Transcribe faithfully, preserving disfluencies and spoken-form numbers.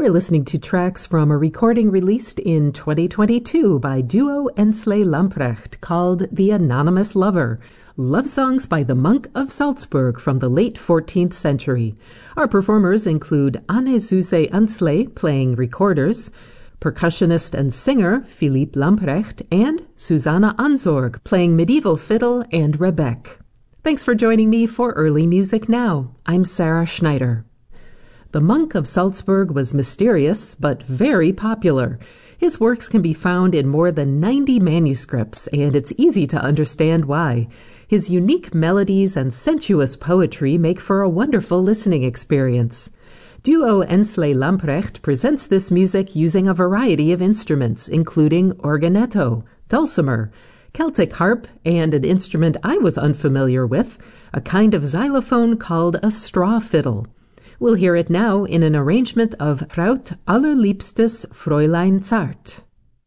We're listening to tracks from a recording released in twenty twenty-two by duo Ensley Lamprecht called The Anonymous Lover, love songs by the Monk of Salzburg from the late fourteenth century. Our performers include Anne-Suze Ensley playing recorders, percussionist and singer Philippe Lamprecht, and Susanna Ansorg playing medieval fiddle and rebec. Thanks for joining me for Early Music Now. I'm Sarah Schneider. The Monk of Salzburg was mysterious, but very popular. His works can be found in more than ninety manuscripts, and it's easy to understand why. His unique melodies and sensuous poetry make for a wonderful listening experience. Duo Ensley Lamprecht presents this music using a variety of instruments, including organetto, dulcimer, Celtic harp, and an instrument I was unfamiliar with, a kind of xylophone called a straw fiddle. We'll hear it now in an arrangement of Traut allerliebstes Fräulein Zart.